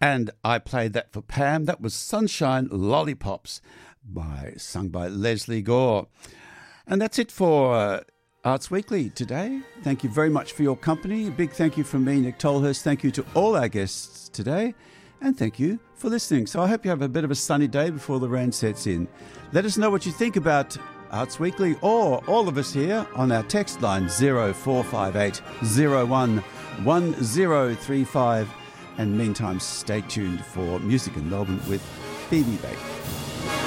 And I played that for Pam. That was Sunshine Lollipops, sung by Leslie Gore. And that's it for Arts Weekly today. Thank you very much for your company. A big thank you from me, Nick Tolhurst. Thank you to all our guests today. And thank you for listening. So I hope you have a bit of a sunny day before the rain sets in. Let us know what you think about Arts Weekly or all of us here on our text line 0458 01 1035. And meantime, stay tuned for Music in Melbourne with Phoebe Baker.